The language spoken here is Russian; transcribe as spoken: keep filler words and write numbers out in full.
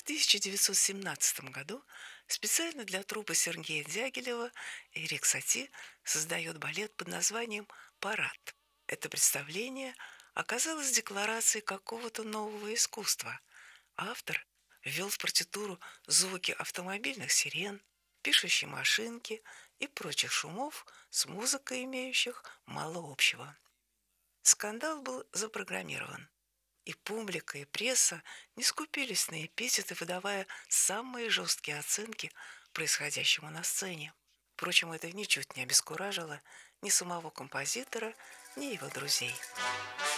тысяча девятьсот семнадцатом году специально для труппы Сергея Дягилева Эрик Сати создает балет под названием «Парад». Это представление оказалось декларацией какого-то нового искусства. Автор ввел в партитуру звуки автомобильных сирен, пишущей машинки и прочих шумов с музыкой, имеющих мало общего. Скандал был запрограммирован. И публика, и пресса не скупились на эпитеты, выдавая самые жесткие оценки происходящему на сцене. Впрочем, это ничуть не обескуражило ни самого композитора, ни его друзей.